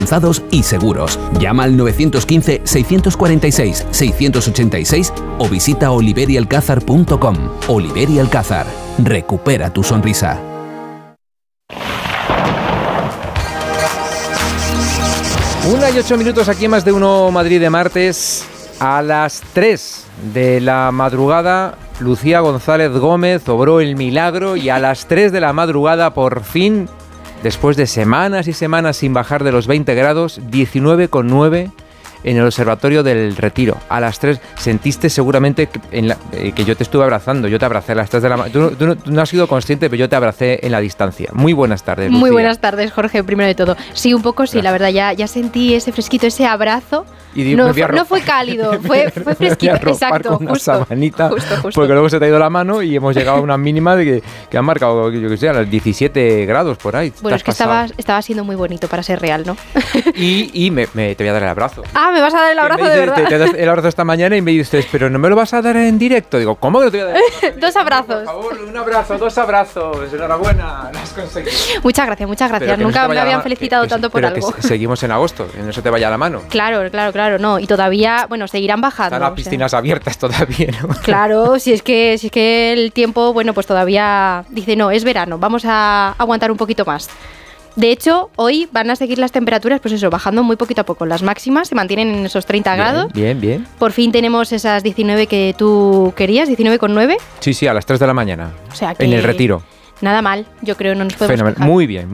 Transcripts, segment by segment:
y seguros. Llama al 915-646-686 o visita oliverialcázar.com. Oliveri Alcázar. Recupera tu sonrisa. Una y 8 minutos aquí en Más de Uno Madrid de martes. A las 3 de la madrugada, Lucía González Gómez obró el milagro y a las 3 de la madrugada, por fin, después de semanas y semanas sin bajar de los 20 grados, 19,9 en el Observatorio del Retiro. A las 3 sentiste seguramente que yo te estuve abrazando. Yo te abracé a las 3 de la mañana. Tú no has sido consciente, pero yo te abracé en la distancia. Muy buenas tardes, Lucía. Muy buenas tardes, Jorge, primero de todo. Sí, un poco, sí, Gracias. la verdad, ya sentí ese fresquito, ese abrazo. Y no fue cálido, fue fresquito, Con exacto, una justo, sabanita, justo. porque luego se te ha ido la mano y hemos llegado a una mínima de que han marcado, yo que sé, a los 17 grados por ahí. Bueno, es que estaba siendo muy bonito para ser real, ¿no? Y te voy a dar el abrazo. Ah, ¿me vas a dar el abrazo de verdad? Te das el abrazo esta mañana y me dices, pero no me lo vas a dar en directo. Digo, ¿cómo que no te voy a dar? Dos abrazos. Por favor, un abrazo, 2 abrazos. Enhorabuena, lo has conseguido. Muchas gracias. Pero que no Nunca se te me vaya habían la felicitado tanto por pero algo. Que seguimos en agosto, que no se te vaya la mano. Claro, no. Y todavía, bueno, seguirán bajando. Están las piscinas abiertas todavía, ¿no? Claro, si es que el tiempo, bueno, pues todavía dice, no, es verano, vamos a aguantar un poquito más. De hecho, hoy van a seguir las temperaturas, pues eso, bajando muy poquito a poco. Las máximas se mantienen en esos 30 grados. Bien. Por fin tenemos esas 19 que tú querías, 19,9. Sí, a las 3 de la mañana. O sea que en el Retiro. Nada mal, yo creo, no nos podemos Fenomenal. quejar. Muy bien.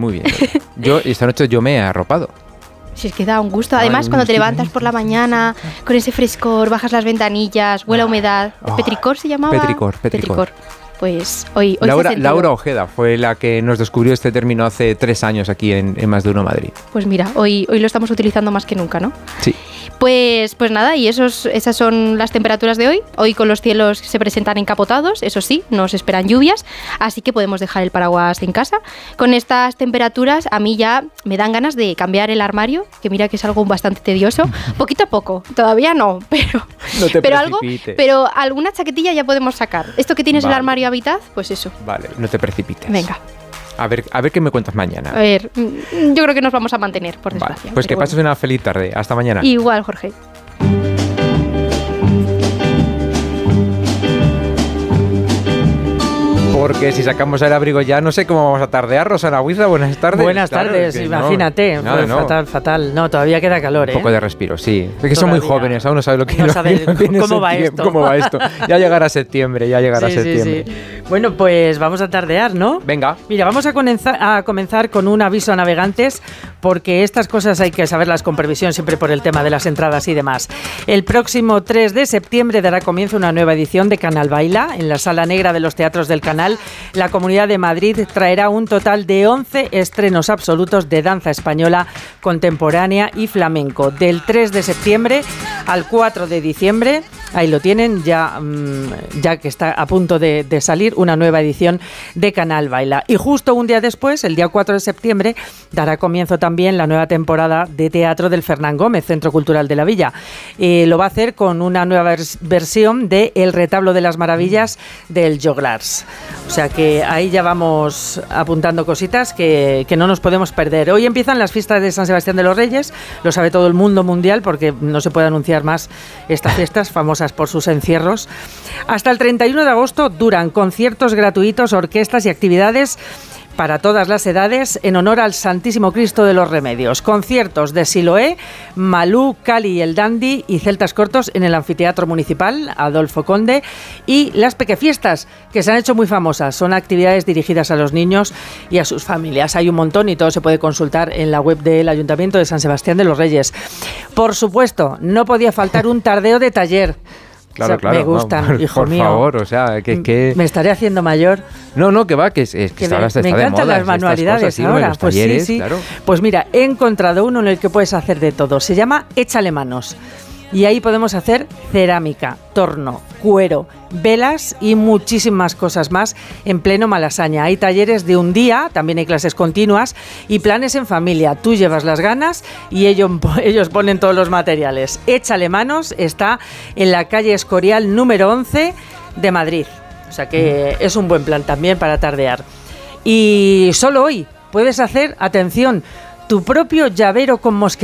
Esta noche yo me he arropado. Si es que da un gusto. Además, cuando te levantas por la mañana, con ese frescor, bajas las ventanillas, huele a humedad. ¿Petricor se llamaba? Petricor. Pues hoy se ha sentido. Laura Ojeda fue la que nos descubrió este término hace 3 años aquí en Más de Uno Madrid. Pues mira, hoy lo estamos utilizando más que nunca, ¿no? Sí. Pues nada, y esas son las temperaturas de hoy. Hoy con los cielos se presentan encapotados, eso sí, nos esperan lluvias, así que podemos dejar el paraguas en casa. Con estas temperaturas a mí ya me dan ganas de cambiar el armario, que mira que es algo bastante tedioso, poquito a poco, todavía no, No te pero precipites. pero alguna chaquetilla ya podemos sacar. Esto que tienes el Vale. armario Habitat, pues eso. Vale, no te precipites. Venga. A ver qué me cuentas mañana. A ver, yo creo que nos vamos a mantener, por desgracia. Vale, pues que pero pases una feliz tarde. Hasta mañana. Igual, Jorge. Porque si sacamos el abrigo ya, no sé cómo vamos a tardear. Rosana Huiza, buenas tardes. Buenas Claro, tardes, que imagínate. Fatal. No, todavía queda calor, Un poco de respiro, sí. Es que son muy jóvenes, aún no saben lo que No saben cómo va esto. ¿Cómo va esto? Ya llegará septiembre, Sí. Bueno, pues vamos a tardear, ¿no? Venga. Mira, vamos a comenzar con un aviso a navegantes, porque estas cosas hay que saberlas con previsión siempre por el tema de las entradas y demás. El próximo 3 de septiembre dará comienzo una nueva edición de Canal Baila en la Sala Negra de los Teatros del Canal. La Comunidad de Madrid traerá un total de 11 estrenos absolutos de danza española, contemporánea y flamenco. Del 3 de septiembre al 4 de diciembre, ahí lo tienen, ya que está a punto de salir una nueva edición de Canal Baila. Y justo un día después, el día 4 de septiembre, dará comienzo también la nueva temporada de teatro del Fernán Gómez, Centro Cultural de la Villa. Lo va a hacer con una nueva versión de El Retablo de las Maravillas del Joglars. O sea que ahí ya vamos apuntando cositas que no nos podemos perder. Hoy empiezan las fiestas de San Sebastián de los Reyes, lo sabe todo el mundo mundial porque no se puede anunciar más estas fiestas famosas por sus encierros. Hasta el 31 de agosto duran conciertos gratuitos, orquestas y actividades para todas las edades en honor al Santísimo Cristo de los Remedios. Conciertos de Siloé, Malú, Cali y el Dandy y Celtas Cortos en el Anfiteatro Municipal Adolfo Conde, y las Pequefiestas, que se han hecho muy famosas. Son actividades dirigidas a los niños y a sus familias. Hay un montón y todo se puede consultar en la web del Ayuntamiento de San Sebastián de los Reyes. Por supuesto, no podía faltar un tardeo de taller. Claro, o sea, me gustan, hijo mío. Por favor, o sea, que... ¿Me estaré haciendo mayor? No, que va, que me encantan las manualidades ahora. Los pues talleres, sí. Claro. Pues mira, he encontrado uno en el que puedes hacer de todo. Se llama Échale Manos. Y ahí podemos hacer cerámica, torno, cuero, velas y muchísimas cosas más en pleno Malasaña. Hay talleres de un día, también hay clases continuas y planes en familia. Tú llevas las ganas y ellos ponen todos los materiales. Échale Manos está en la calle Escorial número 11 de Madrid. O sea que es un buen plan también para tardear. Y solo hoy puedes hacer, atención, tu propio llavero con mosquetero.